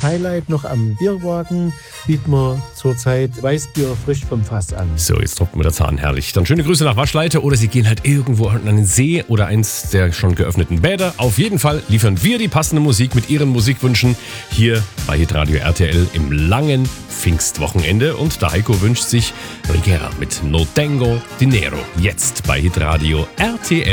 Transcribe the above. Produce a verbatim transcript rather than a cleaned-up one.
Highlight noch am Bierwagen bieten wir zurzeit Weißbier frisch vom Fass an. So, jetzt tropft mir der Zahn, herrlich. Dann schöne Grüße nach Waschleite oder Sie gehen halt irgendwo an einen See oder eins der schon geöffneten Bäder. Auf jeden Fall liefern wir die passende Musik mit Ihren Musikwünschen hier bei Hitradio R T L im langen Pfingstwochenende. Und der Heiko wünscht sich Rigera mit No Tengo Dinero. Jetzt bei Hitradio R T L.